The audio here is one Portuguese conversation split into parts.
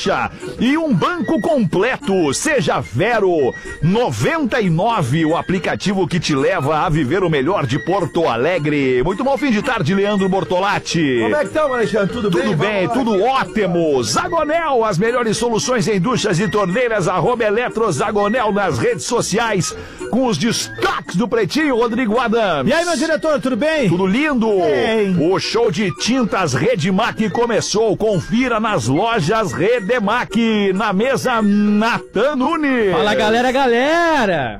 caixa e um banco completo. Seja Vero 99, o aplicativo que te leva a viver o melhor de Porto Alegre. Muito bom fim de tarde, Leandro Bortolatti. Como é que estamos, Alexandre? Tudo bem? Tudo bem, tudo ótimo. Zagonel, as melhores soluções em duchas e torneiras, @Eletrozagonel nas redes sociais, com os destaques do Pretinho, Rodrigo Adams. E aí, meu diretor, tudo bem? Tudo lindo. Bem. O show de tintas Redemac começou. Confira nas lojas Redemac. Na mesa, Natan Nunes. Fala, galera!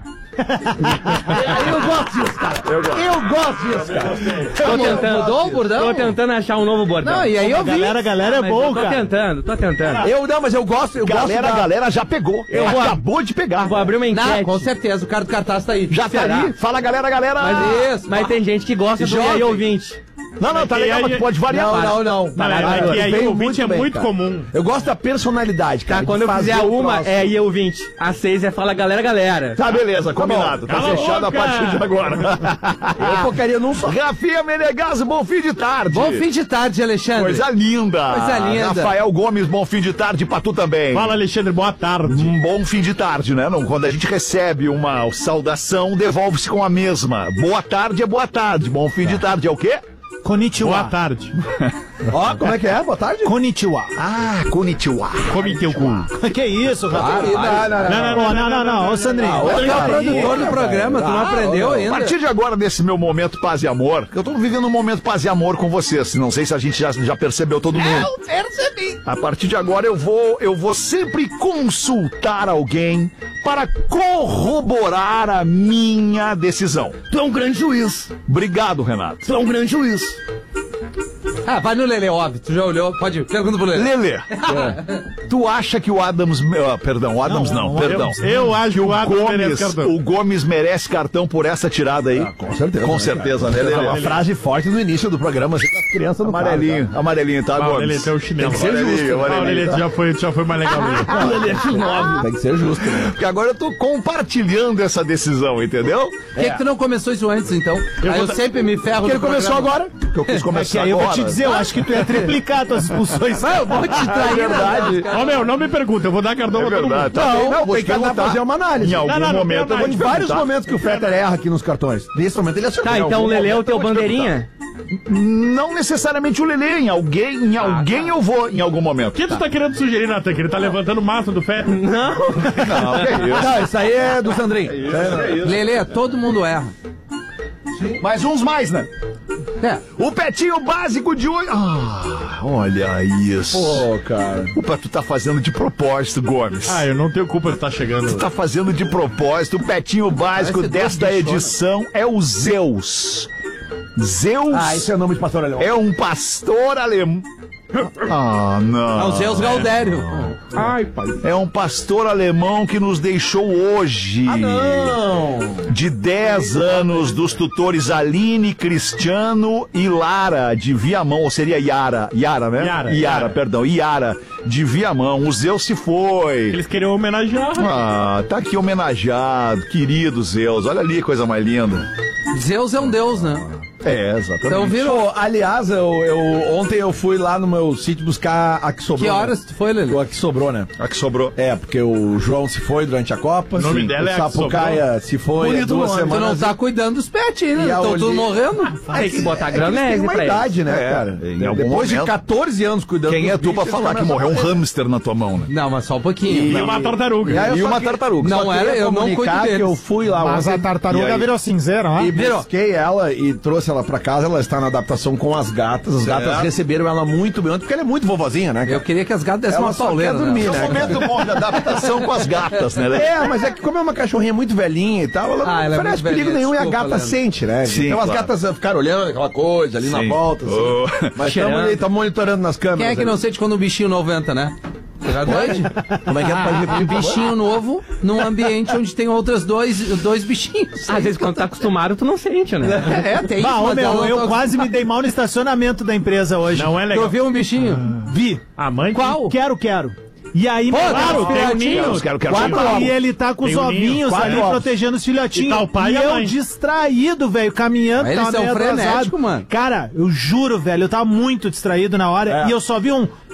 Eu gosto disso, cara. Eu gosto disso, cara. Mudou o bordão? Tô tentando achar um novo bordão. Não, e aí eu vi. Galera é bom, cara. Tô tentando. Mas eu gosto. Galera já pegou. Acabou de pegar. Vou abrir uma enquete. Não, com certeza, o cara do cartaz tá aí. Já tá aí. Fala, galera. Mas tem gente que gosta do aí ouvinte. Não, tá legal, mas tu pode variar. Não. Aqui aí o ouvinte é muito comum. Eu gosto da personalidade, cara. Tá, quando eu fizer uma, é aí ouvinte. A 6 é fala, galera. Tá, beleza, combinado. Tá fechado a partir de agora. Eu focaria num só. Rafinha Menegas, bom fim de tarde. Bom fim de tarde, Alexandre. Coisa linda. Rafael Gomes, bom fim de tarde pra tu também. Fala, Alexandre, boa tarde. Um bom fim de tarde, né? Quando a gente recebe uma saudação, devolve-se com a mesma. Boa tarde é boa tarde. Bom fim de tarde é o quê? Konnichiwa. Boa tarde. Ó, como é que é? Boa tarde? Konnichiwa. Ah, konnichiwa. Come teu cu. Que isso, rapaz? Não, ô Sandrinho. Você é o produtor do programa, tu não aprendeu ainda. A partir de agora, nesse meu momento paz e amor, eu tô vivendo um momento paz e amor com vocês. Não sei se a gente já percebeu todo mundo. Eu percebi. A partir de agora eu vou sempre consultar alguém para corroborar a minha decisão. Tu é um grande juiz. Obrigado, Renato. Tu é um grande juiz. Ah, vai no Lelê, óbvio. Tu já olhou? Pode ir. Pergunta pro Lelê. Lelê, tu acha que o Adams... perdão. Eu acho que o Adams merece cartão. O Gomes merece cartão por essa tirada aí? Com certeza. Com certeza, né, Lelê? Uma frase forte no início do programa, assim, as crianças não Amarelinho, tá, Gomes? Lelê, tem o chinelo. Tem que ser justo. Lelê, já foi mais legal mesmo. Lelê, tem que ser justo, né? Porque agora eu tô compartilhando essa decisão, entendeu? Por que tu não começou isso antes, então? Eu sempre me ferro. Porque ele começou agora. Que eu quis começar Aí eu agora. vou te dizer, eu acho que tu ia triplicar tuas expulsões. Não, eu vou te trair, verdade. Ô, meu, não me pergunta, eu vou dar cartão pra todo mundo. Não, tem que fazer uma análise. Em algum momento eu vou te Vários perguntar. momentos que o Fetter erra aqui nos cartões. Nesse momento ele acertou. Tá, então o Lelê é o teu bandeirinha? Não necessariamente o Lelê, em alguém eu vou em algum momento. O que tu tá querendo sugerir, Natan? Que ele tá levantando massa do Fé? Não. Não, que isso. Não, isso aí é do Sandrinho. Lelê, todo mundo erra. Mas uns mais, né? É. O petinho básico de hoje. Olha isso. Pô, cara. Opa, tu tá fazendo de propósito, Gomes. Eu não tenho culpa de estar chegando. Tu tá fazendo de propósito. O petinho básico Parece desta dois bichos, edição é o Zeus. Zeus Esse é o nome de pastor alemão. é um pastor alemão. Não. É o Zeus Galdério. Ai, pai. É um pastor alemão que nos deixou hoje. Não. De 10 anos, dos tutores Aline, Cristiano e Lara de Viamão, ou seria Yara, né? Yara de Viamão. O Zeus se foi. Eles queriam homenagear. Tá aqui homenageado, querido Zeus. Olha ali, coisa mais linda. Zeus é um deus, né? Exatamente. Então virou. Aliás, ontem eu fui lá no meu sítio buscar a que sobrou. Que horas tu foi, Lelê? A que sobrou, né? A que sobrou. É, porque o João se foi durante a Copa. O nome dela é a que Sapucaia se foi. Bonito, duas mano. Tu semanas. não tá cuidando dos pets, né? E a Estão tudo Oli- morrendo. Tem que botar Tem granese uma pra idade, eles. né, cara? em algum Depois de momento. 14 anos cuidando Quem é dos tu pra bichos, falar que começa morreu um a- hamster na tua mão, né? Não, mas só um pouquinho. E uma tartaruga. E aí eu E só uma que- tartaruga. Não Só era, queria eu não comunicar cuido que eu deles. fui lá Mas ontem a tartaruga E aí? virou cinzeira, ó. e busquei ela e trouxe ela pra casa. Ela está na adaptação com as gatas. As gatas receberam ela muito bem, porque ela é muito vovozinha, né, cara? Eu queria que as gatas dessem Ela uma só pauleira. quer dormir, né? né? É um momento bom de adaptação com as gatas, né? É, mas é que como é uma cachorrinha muito velhinha e tal, ela Ah, não ela é oferece muito perigo velhinha, nenhum e a desculpa, gata Leandro. sente, né? Sim, então as claro. gatas ficaram olhando aquela coisa ali na Sim. volta. Assim. Oh. Mas Cheirando. estamos monitorando nas câmeras. Quem é que não sente quando um bichinho novo entra, né? Você já doide? Como é que é? Pode repetir, Um por favor? bichinho novo num ambiente onde tem outros dois bichinhos. Às vezes quando tá acostumado, tu não sente, né? Tem Bah, ô, mas meu, não eu tô- quase me dei mal no estacionamento da empresa hoje. Não é Tu legal. viu um bichinho? Vi. A mãe? Qual? Quero. E aí, Pô, Claro, tem um ninho. Quero e ele tá com os Tem um ninho, ovinhos 4 ali ovos. protegendo os filhotinhos. E tá o pai e a eu mãe. distraído, velho, caminhando. Mas eles tava são meio atrasado. frenéticos, mano. Cara, eu juro, velho, eu tava muito distraído na hora e eu só vi um